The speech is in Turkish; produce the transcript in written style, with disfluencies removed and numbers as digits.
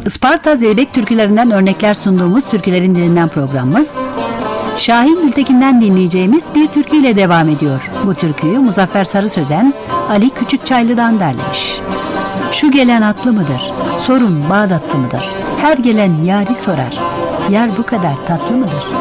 Isparta Zeybek türkülerinden örnekler sunduğumuz Türkülerin Dilinden programımız, Şahin Gültekin'den dinleyeceğimiz bir türküyle devam ediyor. Bu türküyü Muzaffer Sarı Sözen, Ali Küçükçaylı'dan derlemiş. Şu gelen atlı mıdır? Sorun Bağdatlı mıdır? Her gelen yari sorar. Yar bu kadar tatlı mıdır?